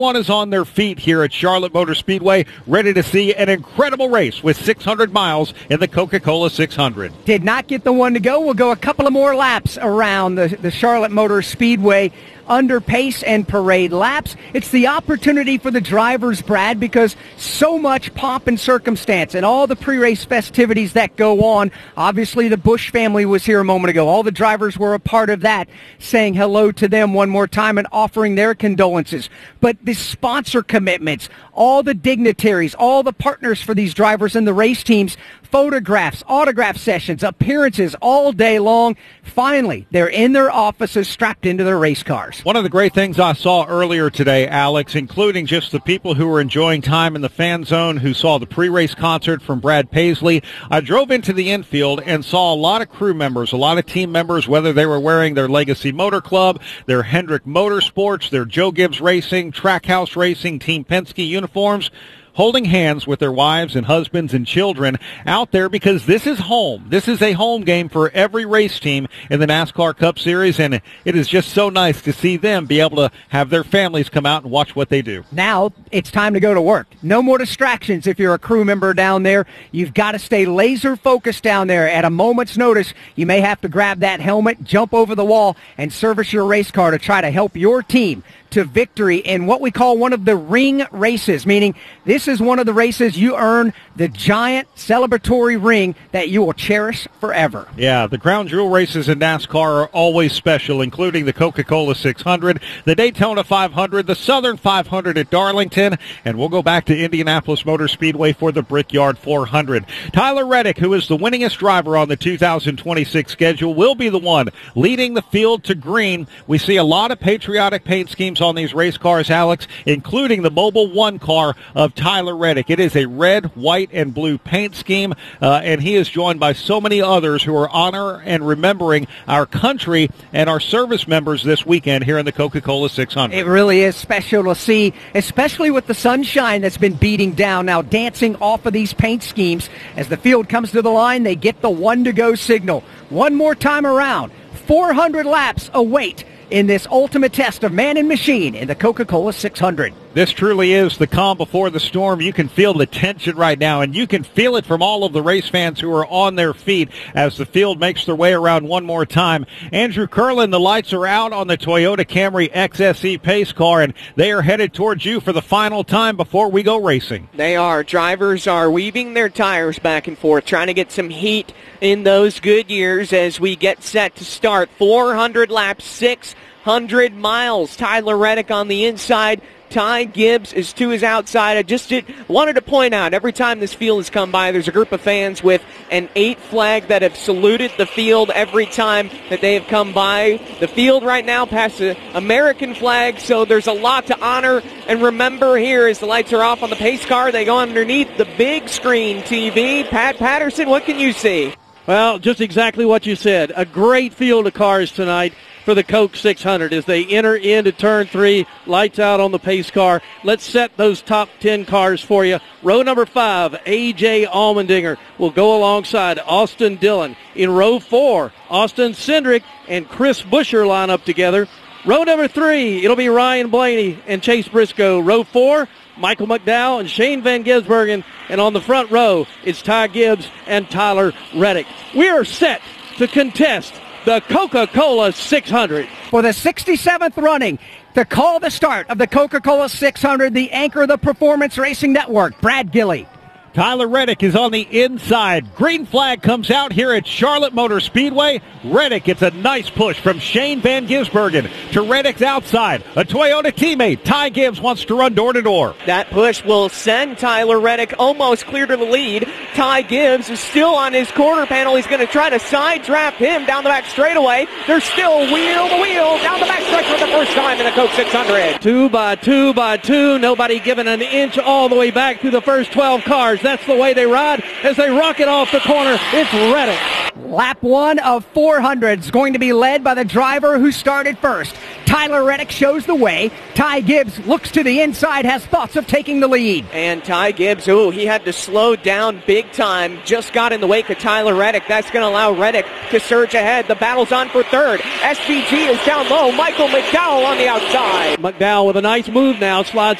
One is on their feet here at Charlotte Motor Speedway, ready to see an incredible race with 600 miles in the Coca-Cola 600. Did not get the one to go. We'll go a couple of more laps around the Charlotte Motor Speedway under pace and parade laps. It's the opportunity for the drivers, Brad, because so much pomp and circumstance and all the pre-race festivities that go on. Obviously, the Busch family was here a moment ago. All the drivers were a part of that, saying hello to them one more time and offering their condolences. But the sponsor commitments, all the dignitaries, all the partners for these drivers and the race teams, photographs, autograph sessions, appearances all day long. Finally, they're in their offices strapped into their race cars. One of the great things I saw earlier today, Alex, including just the people who were enjoying time in the fan zone who saw the pre-race concert from Brad Paisley. I drove into the infield and saw a lot of crew members, a lot of team members, whether they were wearing their Legacy Motor Club, their Hendrick Motorsports, their Joe Gibbs Racing, Trackhouse Racing, Team Penske uniforms, holding hands with their wives and husbands and children out there because this is home. This is a home game for every race team in the NASCAR Cup Series, and it is just so nice to see them be able to have their families come out and watch what they do. Now it's time to go to work. No more distractions if you're a crew member down there. You've got to stay laser focused down there. At a moment's notice, you may have to grab that helmet, jump over the wall, and service your race car to try to help your team to victory in what we call one of the ring races, meaning this is one of the races you earn the giant celebratory ring that you will cherish forever. Yeah, the crown jewel races in NASCAR are always special, including the Coca-Cola 600, the Daytona 500, the Southern 500 at Darlington, and we'll go back to Indianapolis Motor Speedway for the Brickyard 400. Tyler Reddick, who is the winningest driver on the 2026 schedule, will be the one leading the field to green. We see a lot of patriotic paint schemes on these race cars, Alex, including the Mobile One car of Tyler Reddick. It is a red, white, and blue paint scheme, and he is joined by so many others who are honoring and remembering our country and our service members this weekend here in the Coca-Cola 600. It really is special to see, especially with the sunshine that's been beating down now, dancing off of these paint schemes. As the field comes to the line, they get the one-to-go signal. One more time around. 400 laps await in this ultimate test of man and machine in the Coca-Cola 600. This truly is the calm before the storm. You can feel the tension right now, and you can feel it from all of the race fans who are on their feet as the field makes their way around one more time. Andrew Curlin, the lights are out on the Toyota Camry XSE pace car, and they are headed towards you for the final time before we go racing. They are. Drivers are weaving their tires back and forth, trying to get some heat in those good years as we get set to start. 400 laps, 600 miles. Tyler Reddick on the inside. Ty Gibbs is to his outside. I wanted to point out, every time this field has come by, there's a group of fans with an 8 flag that have saluted the field every time that they have come by. The field right now past the American flag, so there's a lot to honor and remember here as the lights are off on the pace car. They go underneath the big screen TV. Pat Patterson, what can you see? Well, just exactly what you said. A great field of cars tonight for the Coke 600 as they enter into Turn 3, lights out on the pace car. Let's set those top 10 cars for you. Row number 5, A.J. Allmendinger will go alongside Austin Dillon. In row 4, Austin Cindric and Chris Buescher line up together. Row number 3, it'll be Ryan Blaney and Chase Briscoe. Row 4, Michael McDowell and Shane Van Gisbergen. And on the front row, it's Ty Gibbs and Tyler Reddick. We are set to contest the Coca-Cola 600. For the 67th running, to call the start of the Coca-Cola 600, the anchor of the Performance Racing Network, Brad Gilley. Tyler Reddick is on the inside. Green flag comes out here at Charlotte Motor Speedway. Reddick gets a nice push from Shane Van Gisbergen to Reddick's outside. A Toyota teammate, Ty Gibbs, wants to run door to door. That push will send Tyler Reddick almost clear to the lead. Ty Gibbs is still on his quarter panel. He's going to try to side draft him down the back straightaway. They're still wheel to wheel down the back stretch for the first time in the Coke 600. 2 by 2 by 2. Nobody giving an inch all the way back through the first 12 cars. That's the way they ride as they rocket off the corner. It's Reddick. Lap 1 of 400 is going to be led by the driver who started first. Tyler Reddick shows the way. Ty Gibbs looks to the inside, has thoughts of taking the lead. And Ty Gibbs, he had to slow down big time. Just got in the wake of Tyler Reddick. That's going to allow Reddick to surge ahead. The battle's on for third. SVG is down low. Michael McDowell on the outside. McDowell with a nice move now, slides